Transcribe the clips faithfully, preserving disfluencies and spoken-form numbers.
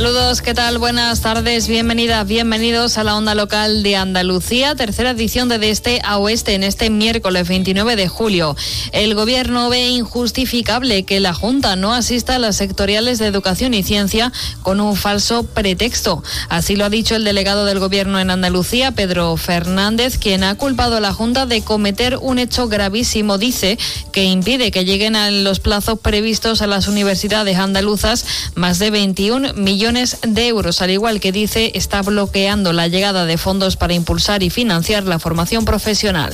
Saludos, ¿qué tal? Buenas tardes, bienvenidas, bienvenidos a la Onda Local de Andalucía, tercera edición de De Este a Oeste en este miércoles veintinueve de julio. El Gobierno ve injustificable que la Junta no asista a las sectoriales de Educación y Ciencia con un falso pretexto. Así lo ha dicho el delegado del Gobierno en Andalucía, Pedro Fernández, quien ha culpado a la Junta de cometer un hecho gravísimo, dice, que impide que lleguen a los plazos previstos a las universidades andaluzas más de veintiún millones de euros, al igual que dice está bloqueando la llegada de fondos para impulsar y financiar la formación profesional.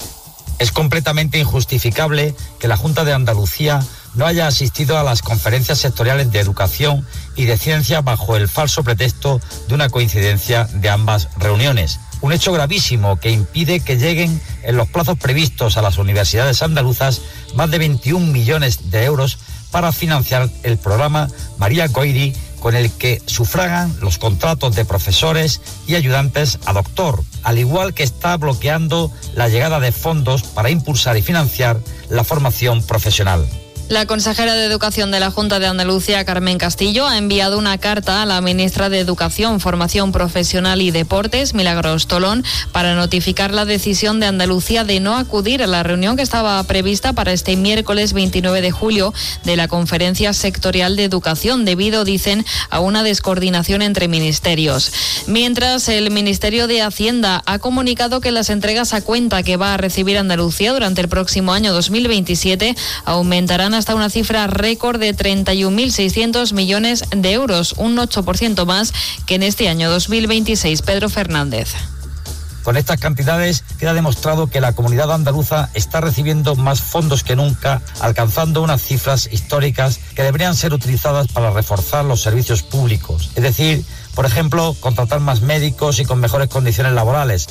Es completamente injustificable que la Junta de Andalucía no haya asistido a las conferencias sectoriales de educación y de ciencia bajo el falso pretexto de una coincidencia de ambas reuniones. Un hecho gravísimo que impide que lleguen en los plazos previstos a las universidades andaluzas más de veintiún millones de euros para financiar el programa María Goiri, con el que sufragan los contratos de profesores y ayudantes a doctor, al igual que está bloqueando la llegada de fondos para impulsar y financiar la formación profesional. La consejera de Educación de la Junta de Andalucía, Carmen Castillo, ha enviado una carta a la ministra de Educación, Formación Profesional y Deportes, Milagros Tolón, para notificar la decisión de Andalucía de no acudir a la reunión que estaba prevista para este miércoles veintinueve de julio de la Conferencia Sectorial de Educación, debido, dicen, a una descoordinación entre ministerios. Mientras, el Ministerio de Hacienda ha comunicado que las entregas a cuenta que va a recibir Andalucía durante el próximo año dos mil veintisiete aumentarán hasta una cifra récord de treinta y un mil seiscientos millones de euros, un ocho por ciento más que en este año dos mil veintiséis. Pedro Fernández. Con estas cantidades queda demostrado que la comunidad andaluza está recibiendo más fondos que nunca, alcanzando unas cifras históricas que deberían ser utilizadas para reforzar los servicios públicos. Es decir, por ejemplo, contratar más médicos y con mejores condiciones laborales.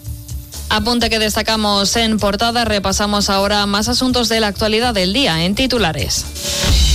Apunte que destacamos en portada, repasamos ahora más asuntos de la actualidad del día en titulares.